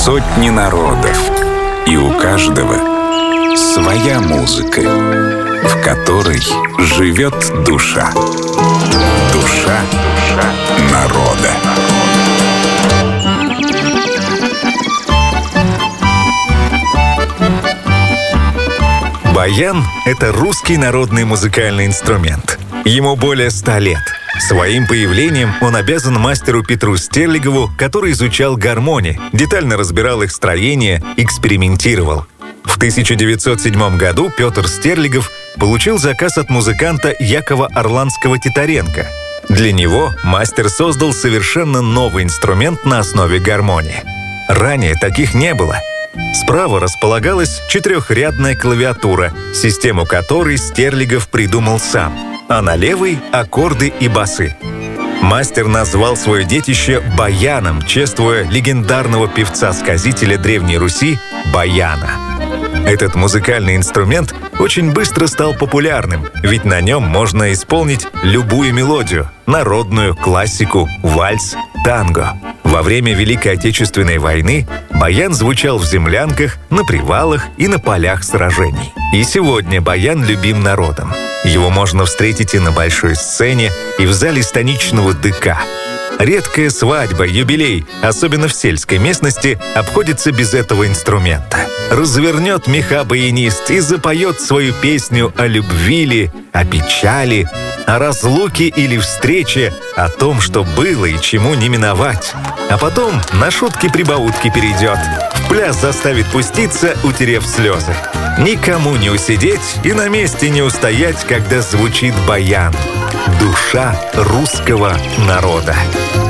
Сотни народов, и у каждого своя музыка, в которой живет душа. Душа народа. Баян — это русский народный музыкальный инструмент. Ему более 100 лет. Своим появлением он обязан мастеру Петру Стерлигову, который изучал гармонии, детально разбирал их строение, экспериментировал. В 1907 году Петр Стерлигов получил заказ от музыканта Якова Орландского-Титаренко. Для него мастер создал совершенно новый инструмент на основе гармонии. Ранее таких не было. Справа располагалась 4-рядная клавиатура, систему которой Стерлигов придумал сам, а на левой — аккорды и басы. Мастер назвал свое детище баяном, чествуя легендарного певца-сказителя Древней Руси Баяна. Этот музыкальный инструмент очень быстро стал популярным, ведь на нем можно исполнить любую мелодию — народную, классику, вальс, танго. Во время Великой Отечественной войны баян звучал в землянках, на привалах и на полях сражений. И сегодня баян любим народом. Его можно встретить и на большой сцене, и в зале станичного ДК. Редкая свадьба, юбилей, особенно в сельской местности, обходится без этого инструмента. Развернет меха баянист и запоет свою песню о любви ли, о печали, о разлуке или встрече, о том, что было и чему не миновать. А потом на шутки-прибаутки перейдет, в пляс заставит пуститься, утерев слезы. Никому не усидеть и на месте не устоять, когда звучит баян. Душа русского народа.